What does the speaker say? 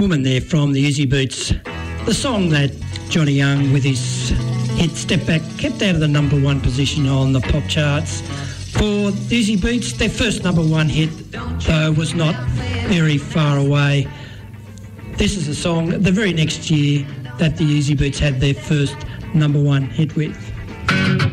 Woman there from the Easy Boots. The song that Johnny Young with his hit Step Back kept out of the number one position on the pop charts. For the Easy Boots, their first number one hit, though, was not very far away. This is a song the very next year that the Easy Boots had their first number one hit with.